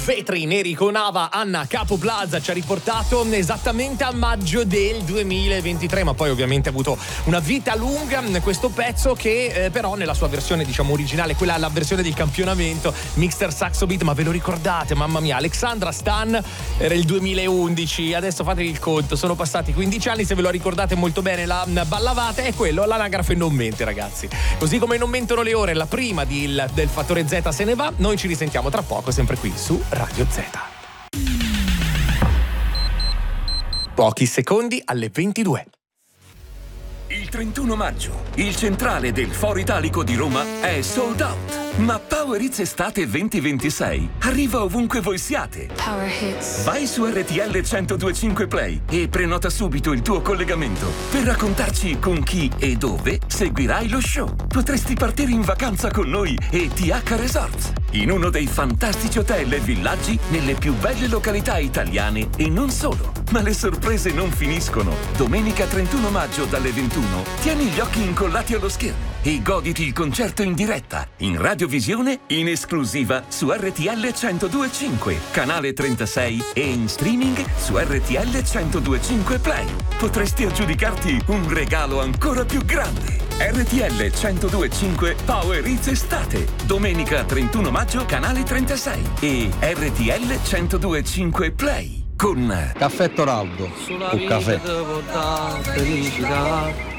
Vetri Neri con Ava. Anna Capo Plaza ci ha riportato esattamente a maggio del 2023, ma poi ovviamente ha avuto una vita lunga questo pezzo che però nella sua versione diciamo originale, quella la versione del campionamento Mixter Saxo Beat, ma ve lo ricordate? Mamma mia, Alexandra Stan era il 2011, adesso fate il conto, sono passati 15 anni, se ve lo ricordate molto bene la ballavate, è quello, l'anagrafe non mente ragazzi, così come non mentono le ore, la prima del Fattore Z se ne va, noi ci risentiamo tra poco sempre qui su Radio Z. Pochi secondi alle 22. Il 31 maggio, il centrale del Foro Italico di Roma è sold out. Ma Power Hits Estate 2026 arriva ovunque voi siate. Power Hits. Vai su RTL 1025 Play e prenota subito il tuo collegamento per raccontarci con chi e dove seguirai lo show. Potresti partire in vacanza con noi e TH Resorts, in uno dei fantastici hotel e villaggi nelle più belle località italiane e non solo. Ma le sorprese non finiscono. Domenica 31 maggio dalle 21 tieni gli occhi incollati allo schermo e goditi il concerto in diretta, in radiovisione, in esclusiva su RTL 1025, canale 36 e in streaming su RTL 1025 Play. Potresti aggiudicarti un regalo ancora più grande. RTL 1025 Power Hits Estate, domenica 31 maggio, canale 36 e RTL 1025 Play con Caffè Toraldo, un caffè. Felicità.